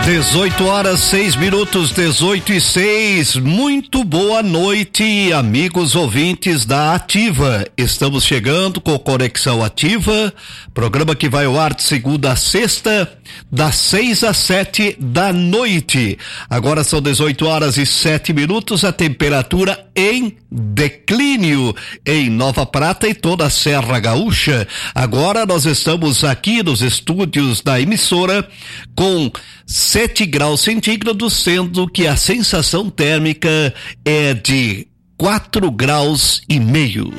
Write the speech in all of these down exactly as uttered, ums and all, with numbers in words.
dezoito horas, seis minutos, dezoito e seis. Muito boa noite, amigos ouvintes da Ativa. Estamos chegando com Conexão Ativa, programa que vai ao ar de segunda a sexta, das seis às sete da noite. Agora são dezoito horas e sete minutos, a temperatura em declínio em Nova Prata e toda a Serra Gaúcha. Agora nós estamos aqui nos estúdios da emissora com sete graus centígrados, sendo que a sensação térmica é de quatro graus e meio.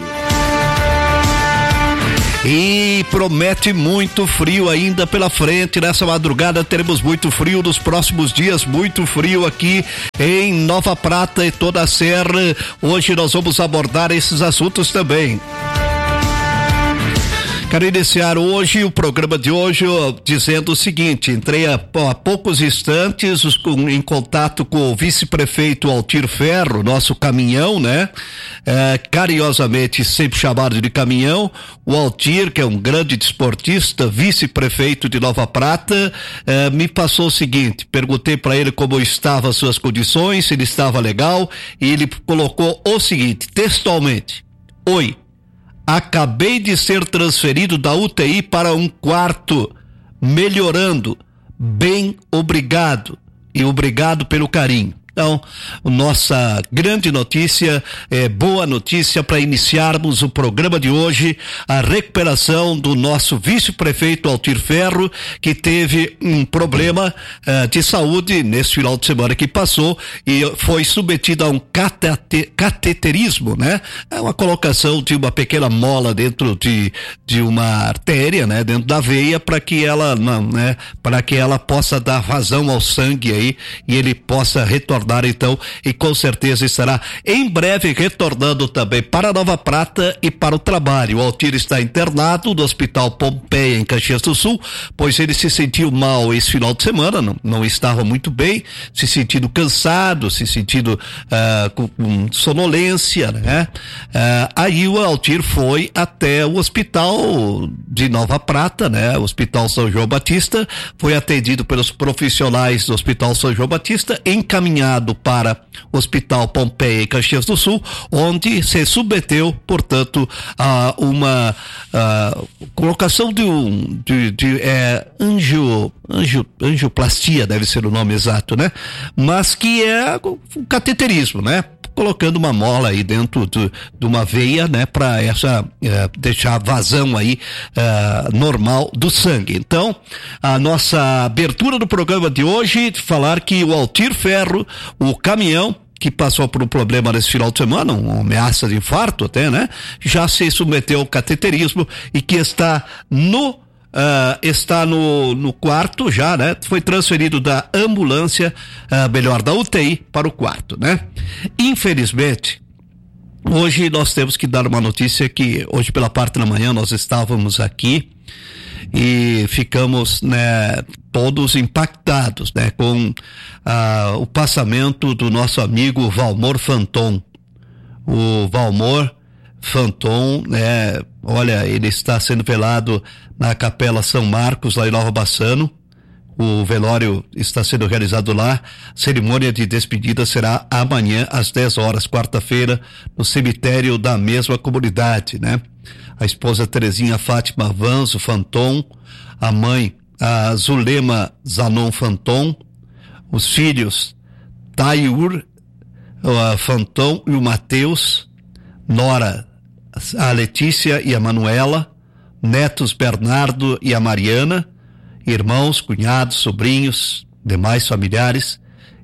E promete muito frio ainda pela frente. Nessa madrugada teremos muito frio, nos próximos dias muito frio aqui em Nova Prata e toda a Serra. Hoje nós vamos abordar esses assuntos também. Quero iniciar hoje, o programa de hoje, ó, dizendo o seguinte: entrei há, há poucos instantes os, com, em contato com o vice-prefeito Altir Ferro, nosso caminhão, né? É, carinhosamente sempre chamado de caminhão. O Altir, que é um grande desportista, vice-prefeito de Nova Prata, é, me passou o seguinte: perguntei para ele como estavam as suas condições, se ele estava legal, e ele colocou o seguinte, textualmente: Oi, acabei de ser transferido da U T I para um quarto, melhorando. Bem, obrigado. E obrigado pelo carinho. Então, nossa grande notícia, é, boa notícia para iniciarmos o programa de hoje, a recuperação do nosso vice-prefeito Altir Ferro, que teve um problema uh, de saúde nesse final de semana que passou e foi submetido a um catete, cateterismo, né? É uma colocação de uma pequena mola dentro de, de uma artéria, né? Dentro da veia, para que ela, não, né? Para que ela possa dar vazão ao sangue aí e ele possa retornar então, e com certeza estará em breve retornando também para Nova Prata e para o trabalho. O Altir está internado no Hospital Pompeia, em Caxias do Sul, pois ele se sentiu mal esse final de semana, não, não estava muito bem, se sentindo cansado, se sentindo uh, com, com sonolência, né? Uh, aí o Altir foi até o Hospital de Nova Prata, né? O Hospital São João Batista, foi atendido pelos profissionais do Hospital São João Batista, encaminhado para o Hospital Pompeia em Caxias do Sul, onde se submeteu, portanto, a uma a, colocação de um de, de é, angio, angio, angioplastia, deve ser o nome exato, né? Mas que é o cateterismo, né? Colocando uma mola aí dentro de, de uma veia, né, para essa eh, deixar vazão aí eh, normal do sangue. Então, a nossa abertura do programa de hoje, falar que o Altir Ferro, o caminhão que passou por um problema nesse final de semana, uma ameaça de infarto até, né, já se submeteu ao cateterismo e que está no Uh, está no, no quarto já, né? Foi transferido da ambulância, uh, melhor, da U T I para o quarto, né? Infelizmente, hoje nós temos que dar uma notícia que hoje pela parte da manhã nós estávamos aqui e ficamos, né, todos impactados, né, com uh, o passamento do nosso amigo Valmor Fanton. O Valmor Fanton, né, olha, ele está sendo velado na Capela São Marcos, lá em Nova Bassano. O velório está sendo realizado lá. A cerimônia de despedida será amanhã às dez horas, quarta-feira, no cemitério da mesma comunidade, né? A esposa Terezinha Fátima Vanzo Fanton, a mãe, a Zulema Zanon Fanton, os filhos Tayur uh, Fanton e o Mateus, nora a Letícia e a Manuela, netos Bernardo e a Mariana, irmãos, cunhados, sobrinhos, demais familiares,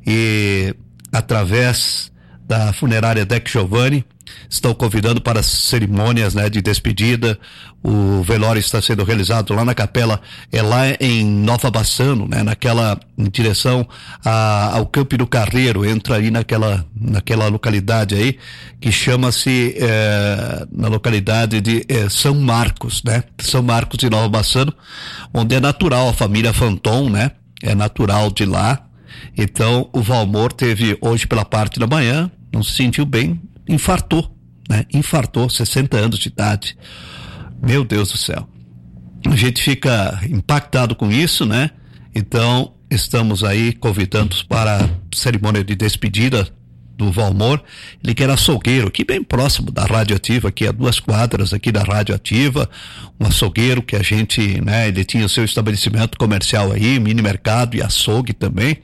e através da funerária Deck Giovanni estão convidando para as cerimônias, né, de despedida. O velório está sendo realizado lá na capela, é lá em Nova Bassano, né, naquela, em direção a, ao Campo do Carreiro, entra aí naquela, naquela localidade aí, que chama-se, é, na localidade de é, São Marcos, né, São Marcos de Nova Bassano, onde é natural a família Fanton, né, é natural de lá. Então o Valmor teve hoje pela parte da manhã, não se sentiu bem, infartou, né? Infartou, sessenta anos de idade. Meu Deus do céu. A gente fica impactado com isso, né? Então, estamos aí convidando-os para a cerimônia de despedida do Valmor, ele que era açougueiro, aqui bem próximo da Rádio Ativa, aqui a duas quadras aqui da Rádio Ativa, um açougueiro que a gente, né, ele tinha seu estabelecimento comercial aí, mini mercado e açougue também.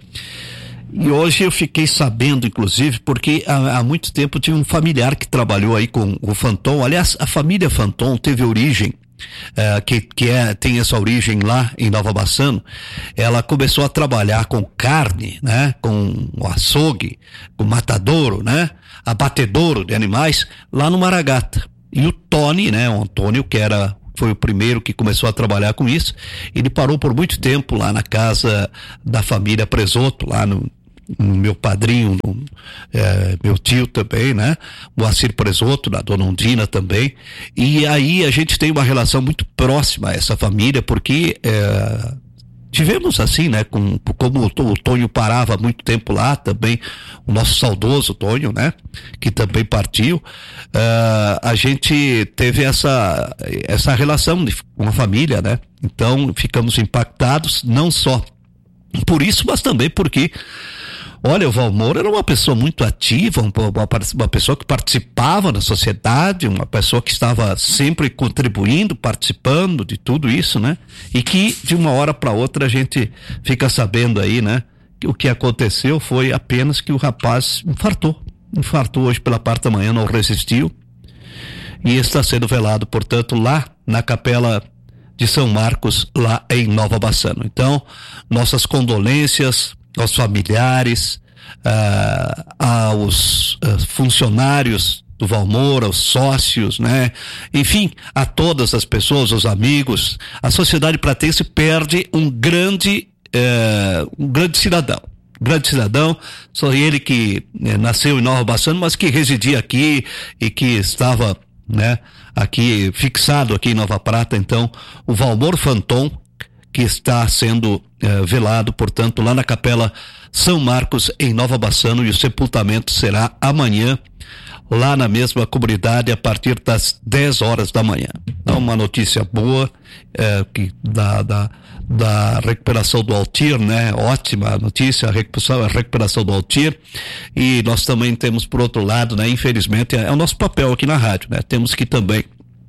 E hoje eu fiquei sabendo, inclusive, porque há, há muito tempo tinha um familiar que trabalhou aí com o Fanton. Aliás, a família Fanton teve origem, uh, que, que é, tem essa origem lá em Nova Bassano. Ela começou a trabalhar com carne, né? Com o açougue, com matadouro, né? Abatedouro de animais, lá no Maragata. E o Tony, né? O Antônio, que era... foi o primeiro que começou a trabalhar com isso. Ele parou por muito tempo lá na casa da família Presoto, lá no, no meu padrinho, no, é, meu tio também, né? O Acir Presoto, da Dona Undina também. E aí a gente tem uma relação muito próxima a essa família, porque é, tivemos assim, né? Com, como o, o Tonho parava muito tempo lá também, o nosso saudoso Tonho, né? Que também partiu, uh, a gente teve essa, essa relação de, com a família, né? Então ficamos impactados, não só por isso, mas também porque, olha, o Valmor era uma pessoa muito ativa, uma, uma pessoa que participava da sociedade, uma pessoa que estava sempre contribuindo, participando de tudo isso, né? E que de uma hora para outra a gente fica sabendo aí, né? Que o que aconteceu foi apenas que o rapaz infartou. Infartou hoje pela parte da manhã, não resistiu. E está sendo velado, portanto, lá na Capela de São Marcos, lá em Nova Bassano. Então, nossas condolências aos familiares, ah, aos ah, funcionários do Valmor, aos sócios, né? Enfim, a todas as pessoas, os amigos. A sociedade pratense perde um grande, eh, um grande cidadão. grande cidadão, só ele que né, nasceu em Nova Bassano, mas que residia aqui e que estava, né, aqui fixado aqui em Nova Prata. Então, o Valmor Fanton, que está sendo eh, velado, portanto, lá na Capela São Marcos, em Nova Bassano, e o sepultamento será amanhã, lá na mesma comunidade, a partir das dez horas da manhã. Então, uma notícia boa, é, que da, da, da recuperação do Altir, né? Ótima notícia, a recuperação, a recuperação do Altir. E nós também temos, por outro lado, né? Infelizmente, é, é o nosso papel aqui na rádio, né? Temos que também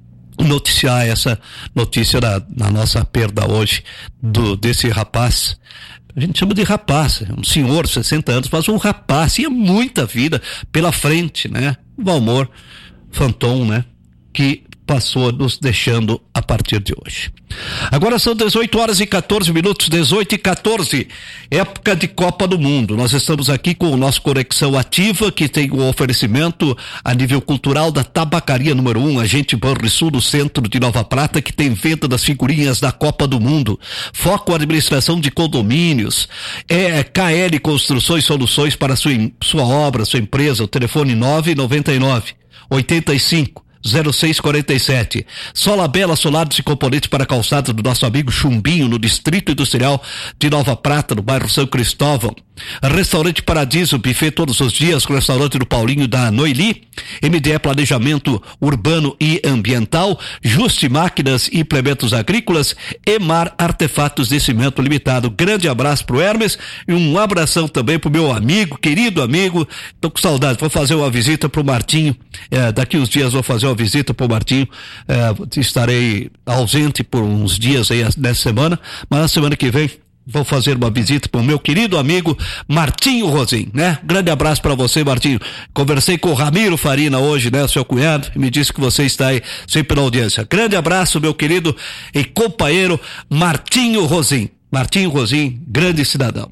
noticiar essa notícia da, da nossa perda hoje, do, desse rapaz. A gente chama de rapaz, um senhor, sessenta anos, mas um rapaz, tinha muita vida pela frente, né? O Valmor Fanton, né? Que passou nos deixando a partir de hoje. Agora são dezoito horas e quatorze minutos, dezoito e quatorze, época de Copa do Mundo. Nós estamos aqui com o nosso Conexão Ativa, que tem o oferecimento a nível cultural da Tabacaria número um, Agente Banrisul, no centro de Nova Prata, que tem venda das figurinhas da Copa do Mundo. Foco administração de condomínios. É K L Construções Soluções para sua, sua obra, sua empresa. O telefone nove nove nove, oitenta e cinco, zero seis quarenta e sete. Sola Bela, solados e componentes para calçados do nosso amigo Chumbinho, no Distrito Industrial de Nova Prata, no bairro São Cristóvão. Restaurante Paradiso, buffet todos os dias, com o restaurante do Paulinho da Noeli. M D E Planejamento Urbano e Ambiental. Juste Máquinas e Implementos Agrícolas. Emar Artefatos de Cimento Limitado. Grande abraço pro Hermes e um abração também pro meu amigo, querido amigo. Tô com saudade, vou fazer uma visita pro Martinho. É, daqui uns dias vou fazer uma visita pro Martinho. É, estarei ausente por uns dias aí nessa semana, mas na semana que vem vou fazer uma visita para o meu querido amigo Martinho Rosim, né? Grande abraço para você, Martinho. Conversei com o Ramiro Farina hoje, né? O seu cunhado, e me disse que você está aí sempre na audiência. Grande abraço, meu querido e companheiro Martinho Rosim. Martinho Rosim, grande cidadão.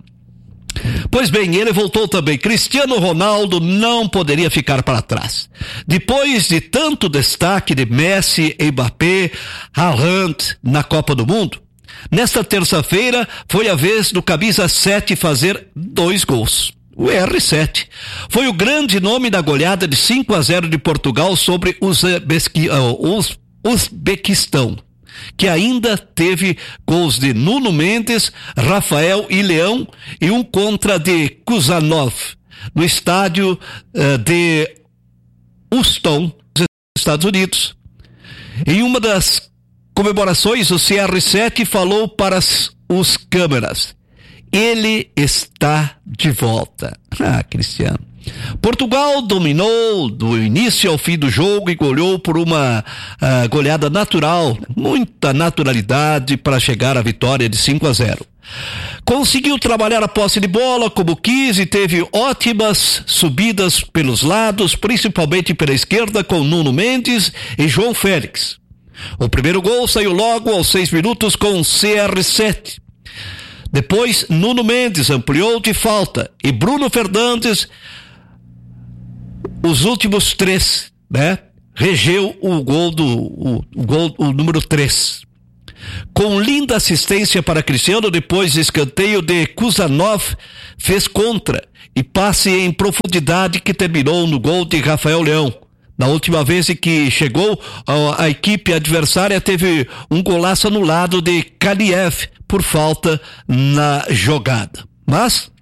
Pois bem, ele voltou também. Cristiano Ronaldo não poderia ficar para trás. Depois de tanto destaque de Messi, Mbappé, Haaland na Copa do Mundo, nesta terça-feira foi a vez do camisa sete fazer dois gols. O R sete foi o grande nome da goleada de cinco a zero de Portugal sobre o Uzbequistão, que ainda teve gols de Nuno Mendes, Rafael e Leão, e um contra de Kuzanov no estádio uh, de Houston, nos Estados Unidos. Em uma das comemorações, o C R sete falou para as, os câmeras: ele está de volta. Ah, Cristiano. Portugal dominou do início ao fim do jogo e goleou por uma uh, goleada natural, muita naturalidade para chegar à vitória de cinco a zero. Conseguiu trabalhar a posse de bola como quis e teve ótimas subidas pelos lados, principalmente pela esquerda com Nuno Mendes e João Félix. O primeiro gol saiu logo aos seis minutos com C R sete. Depois Nuno Mendes ampliou de falta e Bruno Fernandes os últimos três, né? Regeu o gol do o, o gol o número três. Com linda assistência para Cristiano, depois escanteio de Kuzanov fez contra e passe em profundidade que terminou no gol de Rafael Leão. Na última vez em que chegou, a, a equipe adversária teve um golaço anulado de Kaliev por falta na jogada. Mas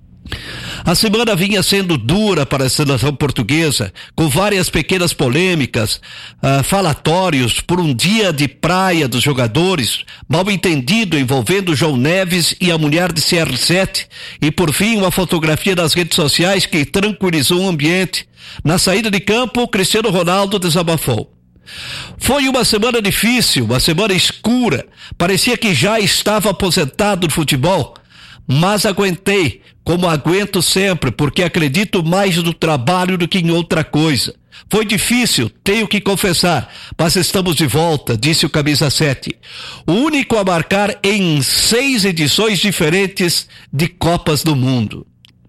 a semana vinha sendo dura para a seleção portuguesa, com várias pequenas polêmicas, uh, falatórios por um dia de praia dos jogadores, mal entendido envolvendo João Neves e a mulher de C R sete, e por fim uma fotografia das redes sociais que tranquilizou o ambiente. Na saída de campo, Cristiano Ronaldo desabafou. Foi uma semana difícil, uma semana escura, parecia que já estava aposentado do futebol, mas aguentei, como aguento sempre, porque acredito mais no trabalho do que em outra coisa. Foi difícil, tenho que confessar, mas estamos de volta, disse o camisa sete. O único a marcar em seis edições diferentes de Copas do Mundo.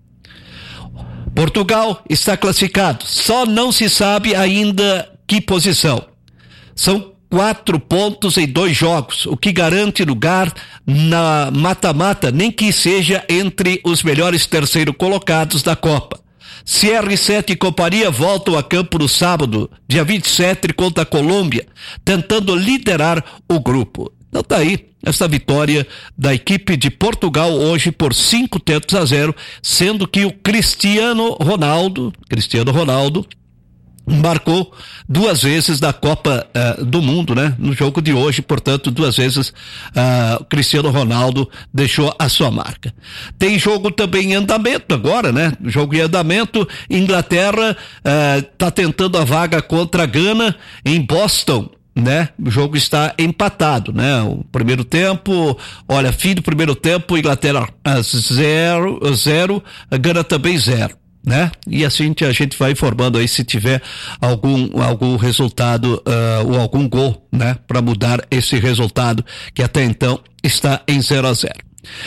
Portugal está classificado, só não se sabe ainda que posição. São quatro pontos em dois jogos, o que garante lugar na mata-mata, nem que seja entre os melhores terceiro colocados da Copa. C R sete e companhia voltam a campo no sábado, dia vinte e sete, contra a Colômbia, tentando liderar o grupo. Então tá aí essa vitória da equipe de Portugal hoje por cinco tentos a zero, sendo que o Cristiano Ronaldo, Cristiano Ronaldo, marcou duas vezes da Copa uh, do Mundo, né? No jogo de hoje, portanto, duas vezes uh, Cristiano Ronaldo deixou a sua marca. Tem jogo também em andamento agora, né? Jogo em andamento, Inglaterra uh, tá tentando a vaga contra a Gana em Boston, né? O jogo está empatado, né? O primeiro tempo, olha, fim do primeiro tempo, Inglaterra zero, zero, a Gana também zero. Né? E assim a gente vai informando aí se tiver algum, algum resultado uh, ou algum gol, né? Para mudar esse resultado que até então está em zero a zero.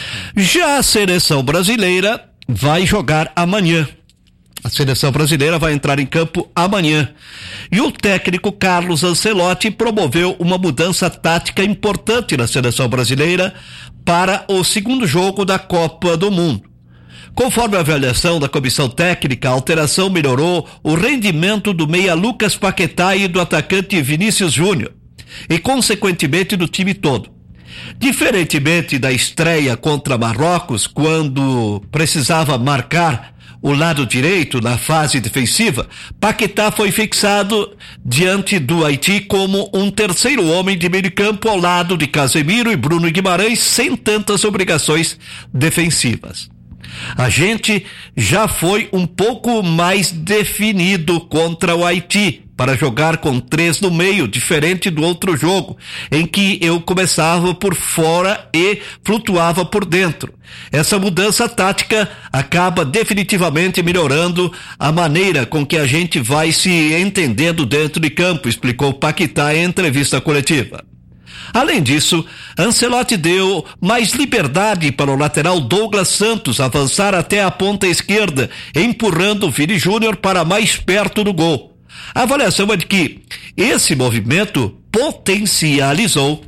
Já a seleção brasileira vai jogar amanhã. A seleção brasileira vai entrar em campo amanhã. E o técnico Carlos Ancelotti promoveu uma mudança tática importante na seleção brasileira para o segundo jogo da Copa do Mundo. Conforme a avaliação da comissão técnica, a alteração melhorou o rendimento do meia Lucas Paquetá e do atacante Vinícius Júnior, e consequentemente do time todo. Diferentemente da estreia contra Marrocos, quando precisava marcar o lado direito na fase defensiva, Paquetá foi fixado diante do Haiti como um terceiro homem de meio campo ao lado de Casemiro e Bruno Guimarães, sem tantas obrigações defensivas. A gente já foi um pouco mais definido contra o Haiti, para jogar com três no meio, diferente do outro jogo, em que eu começava por fora e flutuava por dentro. Essa mudança tática acaba definitivamente melhorando a maneira com que a gente vai se entendendo dentro de campo, explicou Paquetá em entrevista coletiva. Além disso, Ancelotti deu mais liberdade para o lateral Douglas Santos avançar até a ponta esquerda, empurrando o Vini Júnior para mais perto do gol. A avaliação é de que esse movimento potencializou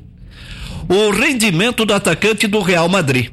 o rendimento do atacante do Real Madrid.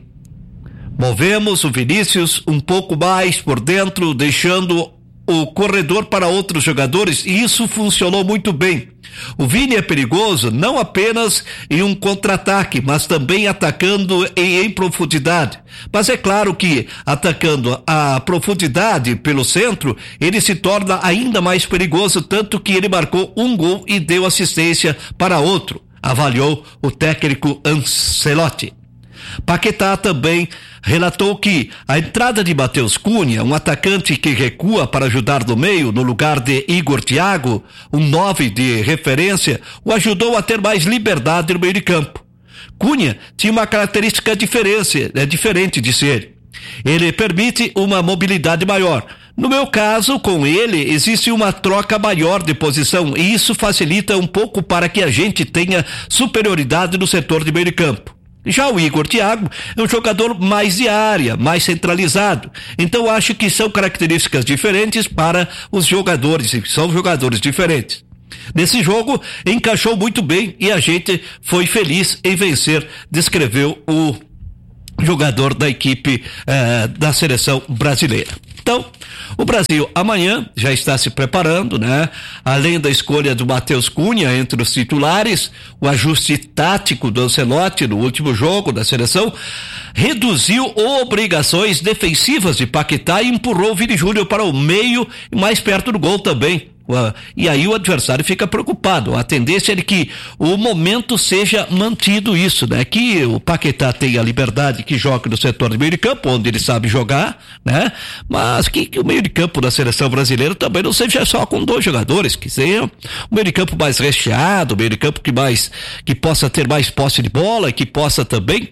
Movemos o Vinícius um pouco mais por dentro, deixando o corredor para outros jogadores, e isso funcionou muito bem. O Vini é perigoso não apenas em um contra-ataque, mas também atacando em, em profundidade. Mas é claro que atacando a profundidade pelo centro, ele se torna ainda mais perigoso, tanto que ele marcou um gol e deu assistência para outro, avaliou o técnico Ancelotti. Paquetá também relatou que a entrada de Matheus Cunha, um atacante que recua para ajudar no meio, no lugar de Igor Thiago, um nove de referência, o ajudou a ter mais liberdade no meio de campo. Cunha tinha uma característica diferente, é diferente de ser. Ele permite uma mobilidade maior. No meu caso, com ele, existe uma troca maior de posição e isso facilita um pouco para que a gente tenha superioridade no setor de meio de campo. Já o Igor Thiago é um jogador mais de área, mais centralizado. Então acho que são características diferentes para os jogadores, são jogadores diferentes. Nesse jogo, encaixou muito bem e a gente foi feliz em vencer, descreveu o jogador da equipe eh, da seleção brasileira. Então, o Brasil amanhã já está se preparando, né? Além da escolha do Matheus Cunha entre os titulares, o ajuste tático do Ancelotti no último jogo da seleção reduziu obrigações defensivas de Paquetá e empurrou o Vini Júnior para o meio e mais perto do gol também. E aí o adversário fica preocupado. A tendência é de que o momento seja mantido isso, né? Que o Paquetá tenha a liberdade, que jogue no setor de meio de campo, onde ele sabe jogar, né? Mas que, que o meio de campo da seleção brasileira também não seja só com dois jogadores, que seja um meio de campo mais recheado, um meio de campo que mais, que possa ter mais posse de bola, que possa também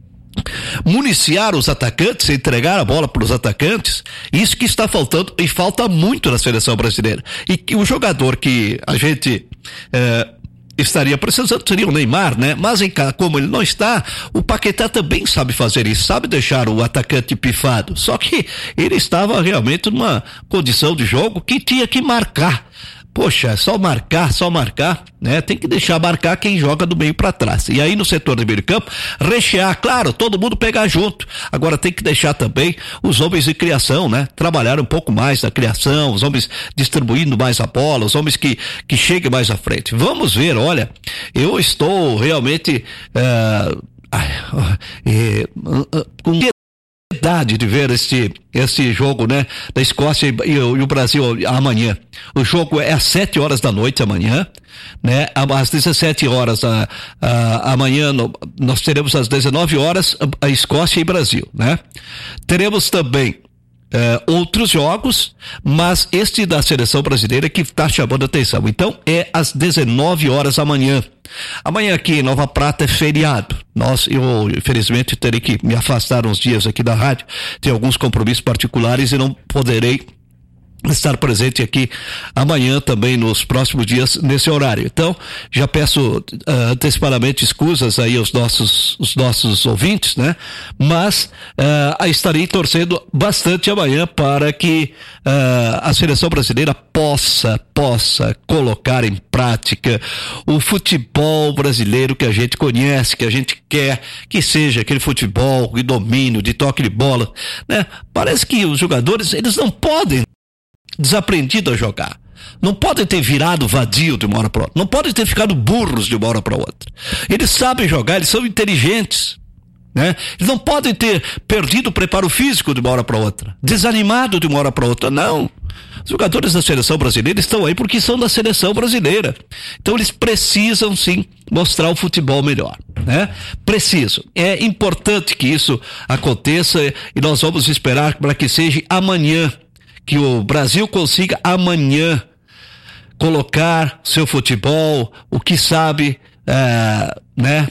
municiar os atacantes, entregar a bola para os atacantes. Isso que está faltando e falta muito na seleção brasileira. E que o jogador que a gente eh, estaria precisando seria o Neymar, né? Mas em cá, como ele não está, o Paquetá também sabe fazer isso, sabe deixar o atacante pifado. Só que ele estava realmente numa condição de jogo que tinha que marcar. Poxa, só marcar, só marcar, né? Tem que deixar marcar quem joga do meio para trás. E aí no setor de meio de campo, rechear, claro, todo mundo pegar junto. Agora tem que deixar também os homens de criação, né? Trabalhar um pouco mais na criação, os homens distribuindo mais a bola, os homens que, que cheguem mais à frente. Vamos ver, olha, eu estou realmente uh, uh, uh, com de ver esse, esse jogo, né, da Escócia e, e, e o Brasil amanhã. O jogo é às sete horas da noite amanhã, né, às dezessete horas a, a, amanhã no, nós teremos às dezenove horas a, a Escócia e Brasil, né. Teremos também Uh, outros jogos, mas este da seleção brasileira que está chamando a atenção. Então é às dezenove horas amanhã. Amanhã aqui em Nova Prata é feriado. Nós, eu infelizmente terei que me afastar uns dias aqui da rádio, tenho alguns compromissos particulares e não poderei estar presente aqui amanhã também nos próximos dias nesse horário. Então, já peço uh, antecipadamente escusas aí aos nossos, os nossos ouvintes, né? Mas uh, estarei torcendo bastante amanhã para que uh, a seleção brasileira possa, possa colocar em prática o futebol brasileiro que a gente conhece, que a gente quer, que seja aquele futebol de domínio, de toque de bola, né? Parece que os jogadores, eles não podem desaprendido a jogar. Não podem ter virado vadio de uma hora para outra. Não podem ter ficado burros de uma hora para outra. Eles sabem jogar, eles são inteligentes, né? Eles não podem ter perdido o preparo físico de uma hora para outra, desanimado de uma hora para outra. Não. Os jogadores da seleção brasileira estão aí porque são da seleção brasileira. Então eles precisam sim mostrar o futebol melhor, né? Precisam. É importante que isso aconteça e nós vamos esperar para que seja amanhã, que o Brasil consiga amanhã colocar seu futebol, o que sabe, é, né?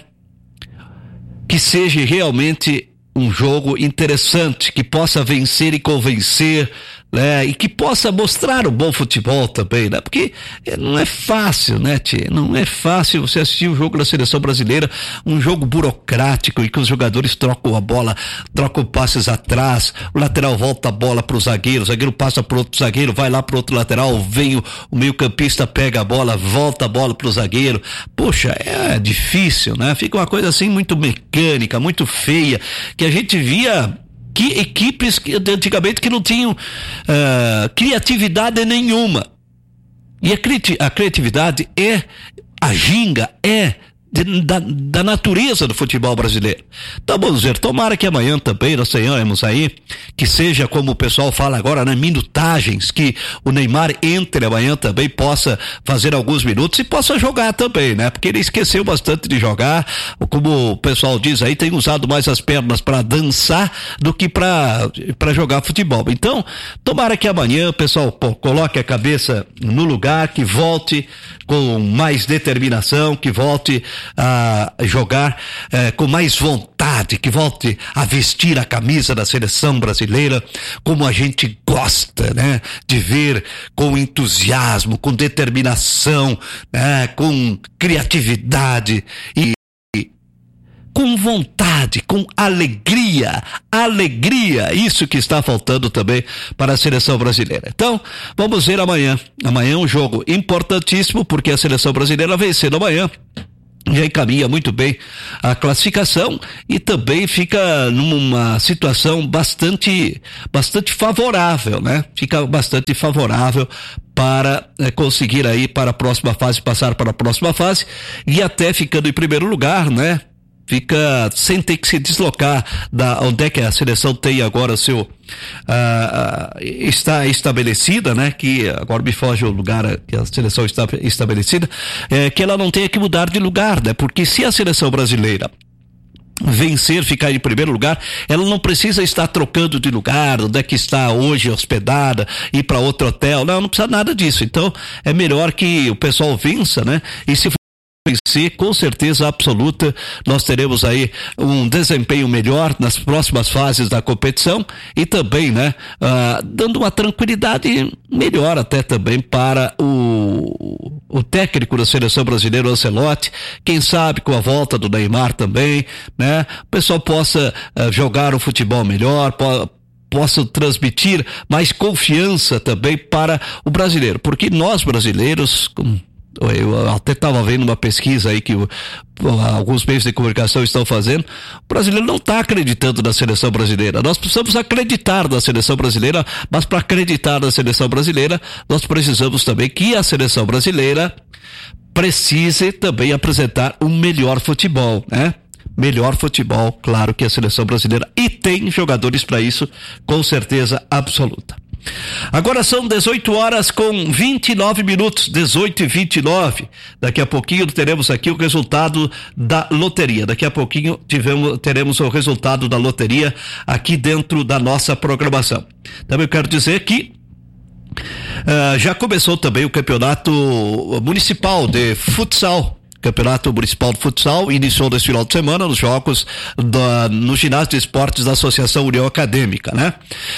Que seja realmente um jogo interessante, que possa vencer e convencer, né? E que possa mostrar o bom futebol também, né? Porque não é fácil, né, Tchê? Não é fácil você assistir o jogo da seleção brasileira, um jogo burocrático em que os jogadores trocam a bola, trocam passes atrás, o lateral volta a bola pro zagueiro, o zagueiro passa pro outro zagueiro, vai lá pro outro lateral, vem o, o meio-campista, pega a bola, volta a bola pro zagueiro. Poxa, é difícil, né? Fica uma coisa assim muito mecânica, muito feia, que a gente via que equipes que, antigamente que não tinham uh, criatividade nenhuma. E a, cri- a criatividade é a ginga, é de, da, da natureza do futebol brasileiro. Então vamos ver, tomara que amanhã também nós tenhamos aí, que seja como o pessoal fala agora, né, minutagens, que o Neymar entre amanhã também, possa fazer alguns minutos e possa jogar também, né? Porque ele esqueceu bastante de jogar, como o pessoal diz aí, tem usado mais as pernas para dançar do que para para jogar futebol. Então, tomara que amanhã o pessoal pô, coloque a cabeça no lugar, que volte com mais determinação, que volte a jogar eh, com mais vontade, que volte a vestir a camisa da seleção brasileira como a gente gosta, né? De ver com entusiasmo, com determinação, né? Com criatividade e com vontade, com alegria, alegria, isso que está faltando também para a seleção brasileira. Então, vamos ver amanhã. Amanhã é um jogo importantíssimo, porque a seleção brasileira vencendo amanhã já encaminha muito bem a classificação e também fica numa situação bastante, bastante favorável, né? Fica bastante favorável para é, conseguir aí para a próxima fase, passar para a próxima fase e até ficando em primeiro lugar, né? Fica sem ter que se deslocar da onde é que a seleção tem agora seu ah, está estabelecida, né? Que agora me foge o lugar que a seleção está estabelecida, é, que ela não tenha que mudar de lugar, né? Porque se a seleção brasileira vencer, ficar em primeiro lugar, ela não precisa estar trocando de lugar, onde é que está hoje hospedada, ir para outro hotel, não, não precisa nada disso. Então é melhor que o pessoal vença, né? E se vencer, com certeza absoluta, nós teremos aí um desempenho melhor nas próximas fases da competição e também, né, ah, dando uma tranquilidade melhor até também para o, o técnico da seleção brasileira, o Ancelotti, quem sabe com a volta do Neymar também, né, o pessoal possa ah, jogar um futebol melhor, po- possa transmitir mais confiança também para o brasileiro, porque nós brasileiros, eu até estava vendo uma pesquisa aí que o, alguns meios de comunicação estão fazendo, o brasileiro não está acreditando na seleção brasileira. Nós precisamos acreditar na seleção brasileira, mas para acreditar na seleção brasileira, nós precisamos também que a seleção brasileira precise também apresentar um melhor futebol, né? Melhor futebol, claro que a seleção brasileira, e tem jogadores para isso, com certeza absoluta. Agora são dezoito horas com vinte e nove minutos, dezoito e vinte e nove. Daqui a pouquinho teremos aqui o resultado da loteria. Daqui a pouquinho tivemos, teremos o resultado da loteria aqui dentro da nossa programação. Também quero dizer que uh, já começou também o campeonato municipal de futsal. Campeonato Municipal de Futsal iniciou nesse final de semana nos jogos da, no ginásio de esportes da Associação União Acadêmica, né?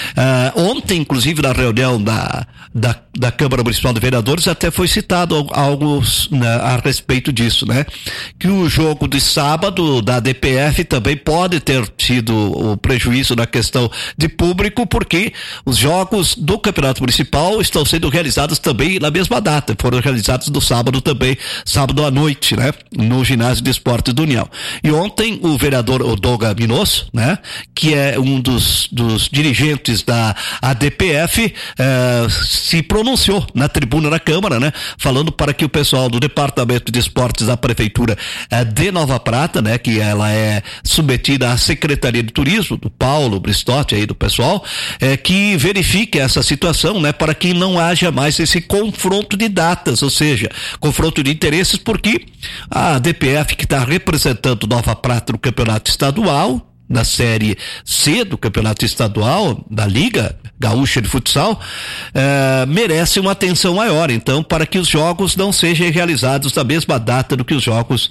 Uh, ontem, inclusive, na reunião da, da, da Câmara Municipal de Vereadores, até foi citado algo, né, a respeito disso, né? Que o jogo de sábado da A D P F também pode ter tido o prejuízo na questão de público, porque os jogos do Campeonato Municipal estão sendo realizados também na mesma data, foram realizados no sábado também, sábado à noite, né? No ginásio de esportes do União. E ontem o vereador Odoga Minosso, né? Que é um dos, dos dirigentes da A D P F, eh, se pronunciou na tribuna da Câmara, né? Falando para que o pessoal do Departamento de Esportes da Prefeitura eh, de Nova Prata, né? Que ela é submetida à Secretaria de Turismo, do Paulo Bristotti aí do pessoal, eh, que verifique essa situação, né? Para que não haja mais esse confronto de datas, ou seja, confronto de interesses, porque a A D P F, que está representando Nova Prata no campeonato estadual, na série C do campeonato estadual da Liga Gaúcha de Futsal, eh, merece uma atenção maior, então, para que os jogos não sejam realizados na mesma data do que os jogos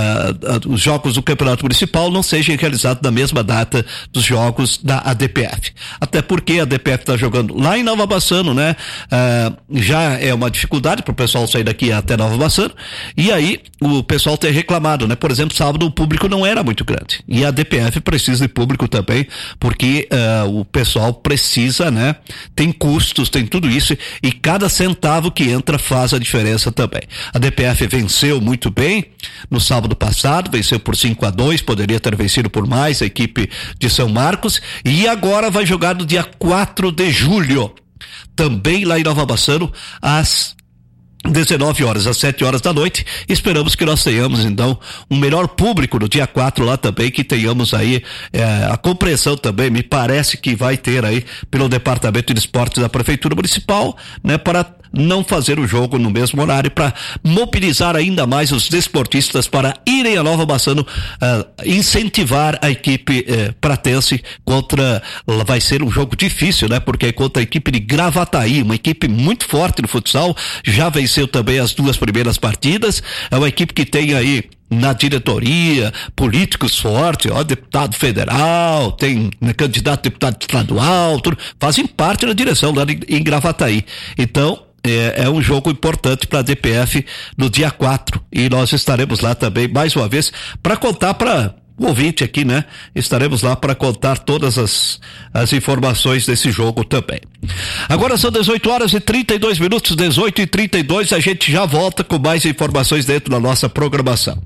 eh, os jogos do campeonato municipal não sejam realizados na mesma data dos jogos da A D P F, até porque a A D P F está jogando lá em Nova Bassano, né? Eh, já é uma dificuldade para o pessoal sair daqui até Nova Bassano, e aí o pessoal tem reclamado, né? Por exemplo, sábado o público não era muito grande, e a A D P F precisa de público também, porque uh, o pessoal precisa, né? Tem custos, tem tudo isso, e cada centavo que entra faz a diferença também. A D P F venceu muito bem no sábado passado, venceu por cinco a dois, poderia ter vencido por mais a equipe de São Marcos, e agora vai jogar no dia quatro de julho, também lá em Nova Bassano, às dezenove horas às sete horas da noite. Esperamos que nós tenhamos então um melhor público no dia quatro lá também, que tenhamos aí é, a compreensão também, me parece que vai ter aí pelo Departamento de Esportes da Prefeitura Municipal, né, para não fazer o jogo no mesmo horário, para mobilizar ainda mais os desportistas para irem a Nova Bassano, uh, incentivar a equipe uh, pratense contra, vai ser um jogo difícil, né, porque é contra a equipe de Gravataí, uma equipe muito forte no futsal, já venceu também as duas primeiras partidas, é uma equipe que tem aí na diretoria, políticos fortes, ó, deputado federal, tem né, candidato a deputado estadual, tudo, fazem parte da direção lá em, em Gravataí. Então, É, é um jogo importante para a D P F no dia quatro, e nós estaremos lá também mais uma vez para contar para o ouvinte aqui, né? Estaremos lá para contar todas as, as informações desse jogo também. Agora são dezoito horas e trinta e dois minutos, dezoito e trinta e dois, a gente já volta com mais informações dentro da nossa programação.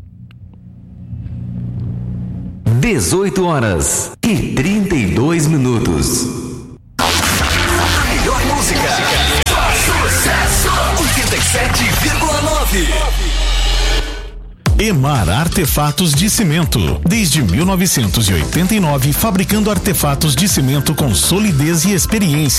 dezoito horas e trinta e dois minutos. A melhor música. oitenta e sete vírgula nove. Emar Artefatos de Cimento. Desde mil novecentos e oitenta e nove, fabricando artefatos de cimento com solidez e experiência.